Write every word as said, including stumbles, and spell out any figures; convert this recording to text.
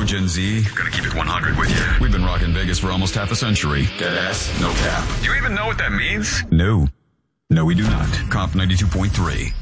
Gen Z, gonna keep it one hundred with you. We've been rocking Vegas for almost half a century. Deadass, no cap. Do you even know what that means? No. No, we do not. Comp ninety-two point three.